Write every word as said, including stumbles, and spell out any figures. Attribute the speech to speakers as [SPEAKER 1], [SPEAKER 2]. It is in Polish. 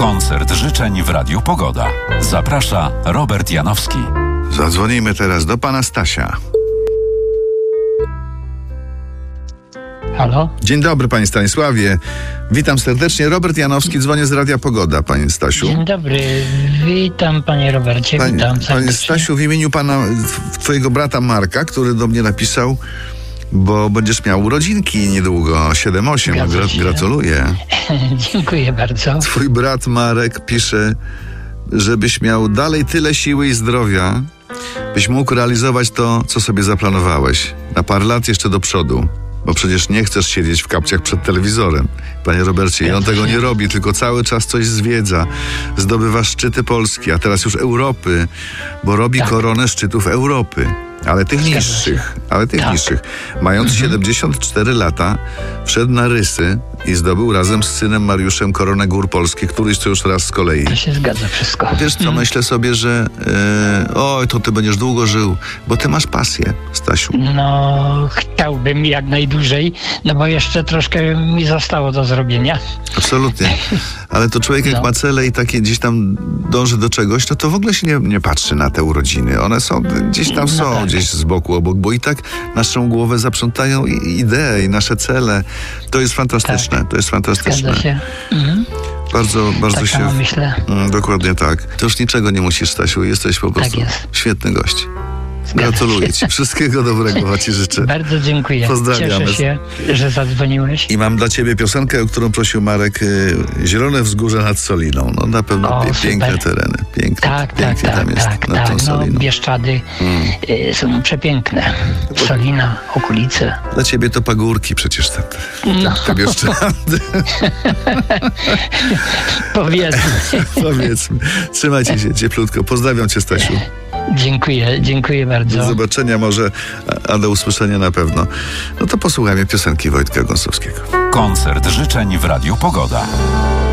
[SPEAKER 1] Koncert życzeń w Radiu Pogoda. Zaprasza Robert Janowski.
[SPEAKER 2] Zadzwonimy teraz do pana Stasia.
[SPEAKER 3] Halo?
[SPEAKER 2] Dzień dobry, panie Stanisławie. Witam serdecznie. Robert Janowski, dzwonię z Radia Pogoda, panie Stasiu.
[SPEAKER 3] Dzień dobry, witam panie Robercie,
[SPEAKER 2] Panie,
[SPEAKER 3] witam serdecznie.
[SPEAKER 2] panie Stasiu, w imieniu pana, twojego brata Marka, który do mnie napisał, bo będziesz miał urodzinki niedługo, siedem osiem. Gra, gratuluję.
[SPEAKER 3] Dziękuję bardzo.
[SPEAKER 2] Twój brat Marek pisze, żebyś miał dalej tyle siły i zdrowia, byś mógł realizować to, co sobie zaplanowałeś. Na parę lat jeszcze do przodu. Bo przecież nie chcesz siedzieć w kapciach przed telewizorem, panie Robercie. I on tego nie robi, tylko cały czas coś zwiedza. Zdobywa szczyty Polski, a teraz już Europy, bo robi tak. koronę szczytów Europy. Ale tych
[SPEAKER 3] Zgadza
[SPEAKER 2] niższych,
[SPEAKER 3] się.
[SPEAKER 2] ale tych
[SPEAKER 3] tak.
[SPEAKER 2] niższych. Mając mhm. siedemdziesiąt cztery lata, wszedł na Rysy i zdobył razem z synem Mariuszem koronę gór polskich, któryś to już raz z kolei.
[SPEAKER 3] To się zgadza wszystko.
[SPEAKER 2] Wiesz co,
[SPEAKER 3] mhm.
[SPEAKER 2] myślę sobie, że e, oj, to ty będziesz długo żył, bo ty masz pasję, Stasiu.
[SPEAKER 3] No, chciałbym jak najdłużej, no bo jeszcze troszkę mi zostało do zrobienia.
[SPEAKER 2] Absolutnie. Ale to człowiek jak
[SPEAKER 3] no. ma
[SPEAKER 2] cele i takie gdzieś tam dąży do czegoś, to to w ogóle się nie, nie patrzy na te urodziny. One są gdzieś tam no są, tak. gdzieś z boku obok, bo i tak naszą głowę zaprzątają i idee, i nasze cele. To jest fantastyczne. Tak. To jest fantastyczne.
[SPEAKER 3] Zgadza się. Mhm.
[SPEAKER 2] Bardzo, bardzo
[SPEAKER 3] tak
[SPEAKER 2] się...
[SPEAKER 3] samo myślę.
[SPEAKER 2] Mm, dokładnie tak. To już niczego nie musisz, Stasiu. Jesteś po prostu
[SPEAKER 3] tak jest.
[SPEAKER 2] świetny gość. Gratuluję ci. Wszystkiego dobrego ci życzę.
[SPEAKER 3] Bardzo dziękuję.
[SPEAKER 2] Pozdrawiamy.
[SPEAKER 3] Cieszę się, że zadzwoniłeś.
[SPEAKER 2] I mam dla ciebie piosenkę, o którą prosił Marek. Zielone wzgórze nad Soliną. No na pewno
[SPEAKER 3] o,
[SPEAKER 2] pie- piękne
[SPEAKER 3] super.
[SPEAKER 2] tereny. Piękne,
[SPEAKER 3] tak,
[SPEAKER 2] pięknie
[SPEAKER 3] tak,
[SPEAKER 2] tam
[SPEAKER 3] tak,
[SPEAKER 2] jest
[SPEAKER 3] tak,
[SPEAKER 2] nad tą
[SPEAKER 3] tak.
[SPEAKER 2] Soliną.
[SPEAKER 3] No, Bieszczady hmm. y, są przepiękne. Solina, okolice.
[SPEAKER 2] Dla ciebie to pagórki przecież te, te,
[SPEAKER 3] no.
[SPEAKER 2] te Bieszczady.
[SPEAKER 3] Powiedzmy.
[SPEAKER 2] Powiedzmy. Trzymajcie się cieplutko. Pozdrawiam cię, Stasiu.
[SPEAKER 3] Dziękuję, dziękuję bardzo.
[SPEAKER 2] Do zobaczenia może, a do usłyszenia na pewno. No to posłuchajmy piosenki Wojtka Gąsowskiego.
[SPEAKER 1] Koncert życzeń w Radiu Pogoda.